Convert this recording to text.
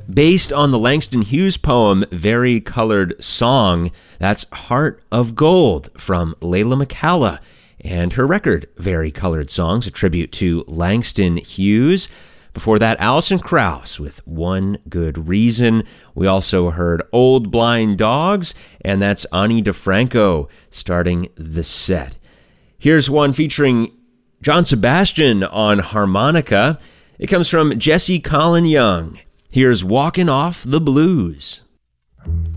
based on the Langston Hughes poem Vari-Colored Song. That's Heart of Gold from Layla McCalla and her record Vari-Colored Songs, a tribute to Langston Hughes. Before that, Alison Krauss with One Good Reason. We also heard Old Blind Dogs, and that's Ani DiFranco starting the set. Here's one featuring John Sebastian on harmonica. It comes from Jesse Colin Young. Here's Walkin' Off the Blues.